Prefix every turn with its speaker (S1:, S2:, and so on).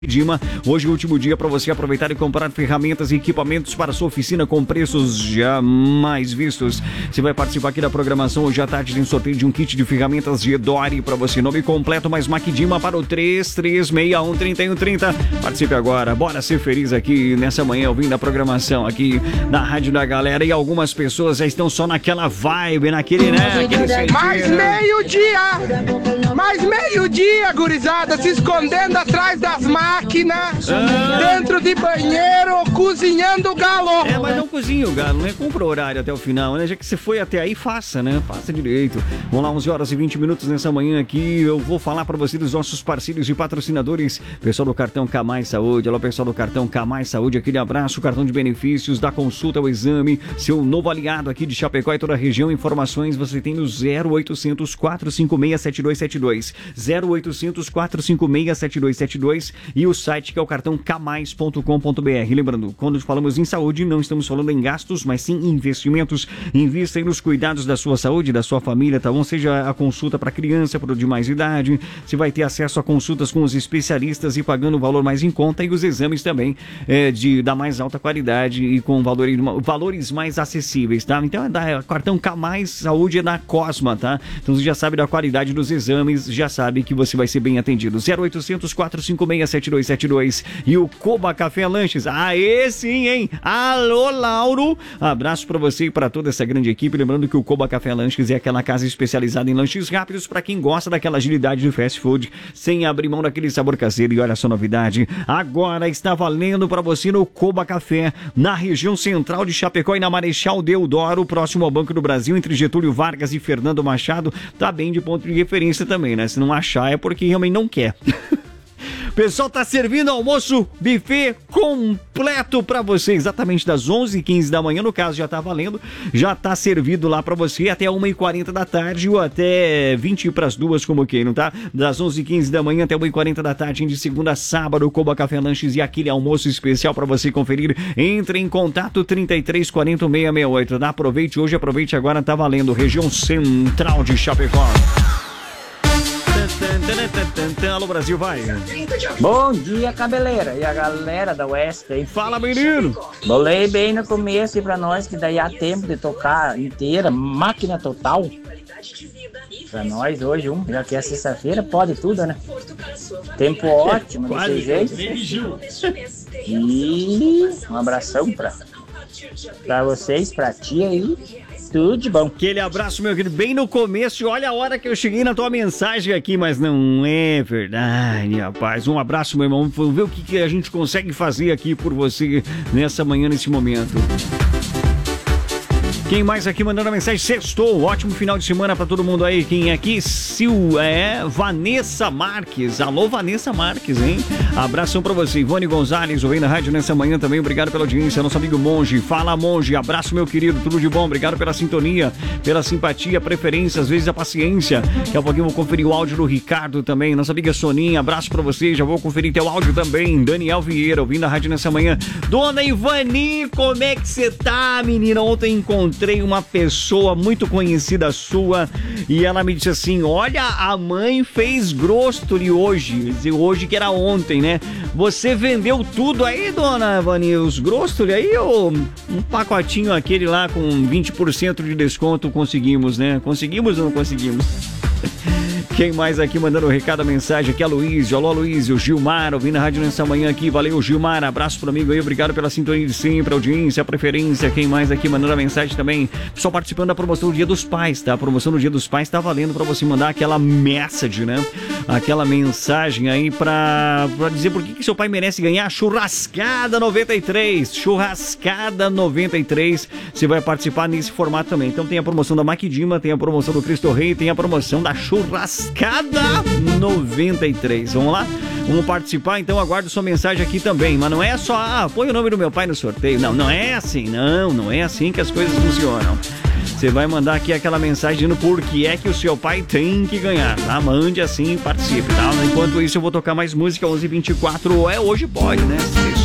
S1: Dima, hoje é o último dia para você aproveitar e comprar ferramentas e equipamentos para sua oficina com preços jamais vistos. Você vai participar aqui da programação hoje à tarde, tem sorteio de um kit de ferramentas de Edori para você. Nome completo mais Maquidima para o 3361-3130. Participe agora, bora ser feliz aqui nessa manhã ouvindo a programação aqui na Rádio da Galera. E algumas pessoas já estão só naquela vibe, naquele, né?
S2: Mais meio-dia, gurizada, se escondendo atrás das máquinas, dentro de banheiro, cozinhando galo.
S1: Mas não cozinha o galo, né? Compra o horário até o final, né? Já que você foi até aí, faça, né? Faça direito. Vamos lá, 11 horas e 20 minutos nessa manhã aqui. Eu vou falar para você dos nossos parceiros e patrocinadores. Pessoal do cartão Camais Saúde. Alô, pessoal do cartão Camais Saúde. Aquele abraço, cartão de benefícios, da consulta ao exame. Seu novo aliado aqui de Chapecó e toda a região. Informações você tem no 0800 456 7272. 0800 456 7272. E o site que é o cartão camais.com.br. Lembrando, quando falamos em saúde, não estamos falando em gastos, mas sim em investimentos. Invista aí nos cuidados da sua saúde, da sua família, tá bom? Seja a consulta para criança, para o de mais idade. Você vai ter acesso a consultas com os especialistas e pagando o valor mais em conta, e os exames também da mais alta qualidade e com valores mais acessíveis, tá? Então é da cartão Camais Saúde, é da Cosma, tá? Então você já sabe da qualidade dos exames, já sabe que você vai ser bem atendido. 0800 456 7272 e o Coba Café Lanches. Aê sim, hein? Alô, Lauro. Abraço pra você e pra toda essa grande equipe. Lembrando que o Coba Café Lanches é aquela casa especializada em lanches rápidos pra quem gosta daquela agilidade do fast food, sem abrir mão daquele sabor caseiro. E olha só a novidade, agora está valendo pra você no Coba Café, na região central de Chapecó e na Marechal Deodoro, próximo ao Banco do Brasil, entre Getúlio Vargas e Fernando Machado. Tá bem de ponto de referência também, né? Se não achar é porque realmente não quer. O pessoal tá servindo almoço buffet completo pra você, exatamente das 11h15 da manhã, no caso já tá valendo, já tá servido lá pra você até 1h40 da tarde ou até 20 para as 2, como quem não tá? Das 11h15 da manhã até 1h40 da tarde, de segunda a sábado, Coba Café Lanches e aquele almoço especial pra você conferir. Entre em contato 3340-668, tá? Aproveite hoje, aproveite agora, tá valendo, região central de Chapecó. Alô, Brasil, vai.
S3: Bom dia, cabeleira e a galera da Oeste, hein?
S1: Fala, menino.
S3: Bolei bem no começo e pra nós que daí há tempo de tocar inteira, máquina total. Pra nós hoje, já que é sexta-feira, pode tudo, né? Tempo ótimo, desse jeito. E um abração pra vocês, pra tia aí. Tudo de bom.
S1: Aquele abraço, meu querido, bem no começo. Olha a hora que eu cheguei na tua mensagem aqui, mas não é verdade, rapaz. Um abraço, meu irmão. Vamos ver o que a gente consegue fazer aqui por você nessa manhã, nesse momento. Quem mais aqui mandando a mensagem? Sextou, ótimo final de semana pra todo mundo aí. Quem é aqui? Vanessa Marques. Alô, Vanessa Marques, hein? Abração pra você. Ivone Gonzalez, ouvindo a rádio nessa manhã também. Obrigado pela audiência. Nosso amigo Monge. Fala, Monge. Abraço, meu querido. Tudo de bom. Obrigado pela sintonia, pela simpatia, preferência, às vezes a paciência. Daqui a pouquinho eu vou conferir o áudio do Ricardo também. Nossa amiga Soninha. Abraço pra você. Já vou conferir teu áudio também. Daniel Vieira, ouvindo a rádio nessa manhã. Dona Ivani, como é que você tá, menina? Ontem encontrei uma pessoa muito conhecida sua e ela me disse assim: olha, a mãe fez grostoli hoje que era ontem, né? Você vendeu tudo aí, dona Vani, os grostoli aí, ou um pacotinho aquele lá com 20% de desconto conseguimos, né? Conseguimos ou não conseguimos? Quem mais aqui mandando o recado, a mensagem aqui? A Luísio. Alô, Luísio. Gilmar, ouvindo a rádio nessa manhã aqui. Valeu, Gilmar. Abraço pro amigo aí. Obrigado pela sintonia de sempre, audiência, preferência. Quem mais aqui mandando a mensagem também? Pessoal participando da promoção do Dia dos Pais, tá? A promoção do Dia dos Pais tá valendo pra você mandar aquela message, né? Aquela mensagem aí pra dizer por que seu pai merece ganhar Churrascada 93. Churrascada 93. Você vai participar nesse formato também. Então tem a promoção da Maquidima, tem a promoção do Cristo Rei, tem a promoção da Churrascada 93. Vamos lá? Vamos participar, então aguardo sua mensagem aqui também. Mas não é só, põe o nome do meu pai no sorteio. Não é assim, não é assim que as coisas funcionam. Você vai mandar aqui aquela mensagem dizendo por que é que o seu pai tem que ganhar, tá? Mande assim e participe, tá? Enquanto isso eu vou tocar mais música, 11h24, hoje pode, né?